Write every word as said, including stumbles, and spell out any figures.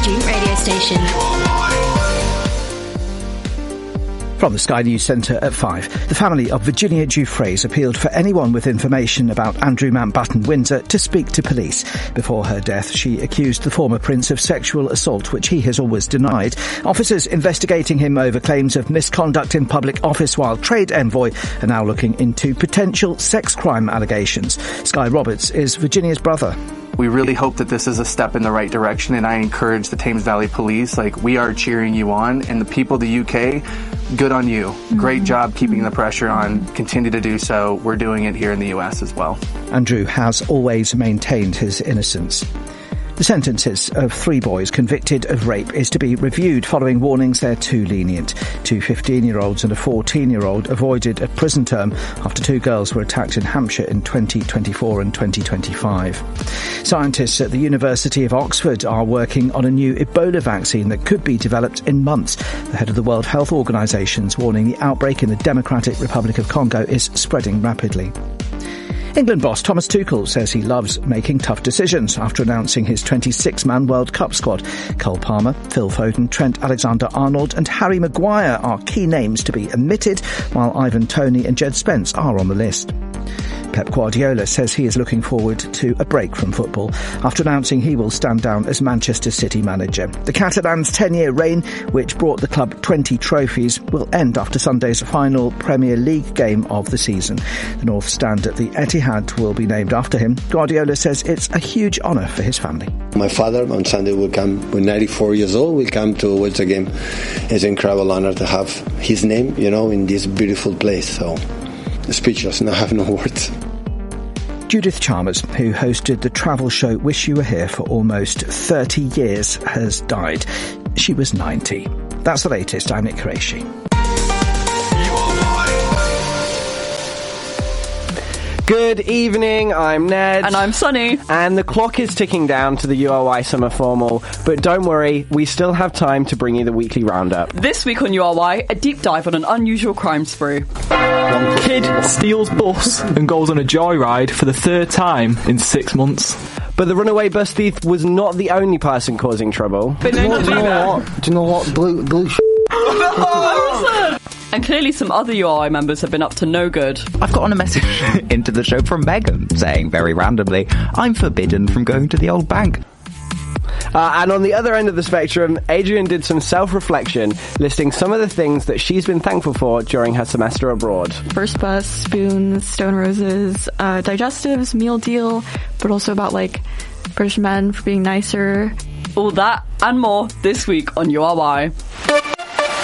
student radio station. From the Sky News Centre at five, the family of Virginia Giuffres appealed for anyone with information about Andrew Mountbatten Windsor to speak to police. Before her death, she accused the former prince of sexual assault, which he has always denied. Officers investigating him over claims of misconduct in public office while trade envoy are now looking into potential sex crime allegations. Sky Roberts is Virginia's brother. We really hope that this is a step in the right direction, and I encourage the Thames Valley Police, like, we are cheering you on, and the people of the U K, good on you. Mm-hmm. Great job keeping the pressure on. Continue to do so. We're doing it here in the U S as well. Andrew has always maintained his innocence. The sentences of three boys convicted of rape is to be reviewed following warnings they're too lenient. Two fifteen-year-olds and a fourteen-year-old avoided a prison term after two girls were attacked in Hampshire in twenty twenty-four and twenty twenty-five. Scientists at the University of Oxford are working on a new Ebola vaccine that could be developed in months. The head of the World Health Organization's warning the outbreak in the Democratic Republic of Congo is spreading rapidly. England boss Thomas Tuchel says he loves making tough decisions after announcing his twenty-six man World Cup squad. Cole Palmer, Phil Foden, Trent Alexander-Arnold and Harry Maguire are key names to be omitted, while Ivan Toney and Jed Spence are on the list. Pep Guardiola says he is looking forward to a break from football after announcing he will stand down as Manchester City manager. The Catalans' ten-year reign, which brought the club twenty trophies, will end after Sunday's final Premier League game of the season. The North Stand at the Etihad will be named after him. Guardiola says it's a huge honour for his family. My father on Sunday will come, when ninety-four years old, will come to watch the game. It's an incredible honour to have his name, you know, in this beautiful place. So, speechless, I have no words. Judith Chalmers, who hosted the travel show Wish You Were Here for almost thirty years, has died. She was ninety. That's the latest. I'm Nick Qureshi. Good evening, I'm Ned. And I'm Sunny. And the clock is ticking down to the U R Y Summer Formal, but don't worry, we still have time to bring you the weekly roundup. This week on U R Y, a deep dive on an unusual crime spree. Kid steals bus and goes on a joyride for the third time in six months. But the runaway bus thief was not the only person causing trouble. But no, do, you know what? do you know what? Blue, blue sh- And clearly some other U R Y members have been up to no good. I've got on a message into the show from Megan saying very randomly, I'm forbidden from going to the old bank. Uh, and on the other end of the spectrum, Adrian did some self-reflection, listing some of the things that she's been thankful for during her semester abroad. First bus, spoons, stone roses, uh, digestives, meal deal, but also about, like, British men for being nicer. All that and more this week on U R Y.